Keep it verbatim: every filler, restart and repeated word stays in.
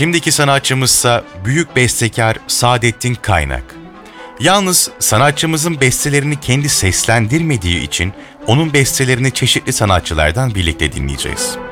Şimdiki sanatçımızsa büyük bestekar Saadettin Kaynak. Yalnız sanatçımızın bestelerini kendi seslendirmediği için onun bestelerini çeşitli sanatçılardan birlikte dinleyeceğiz.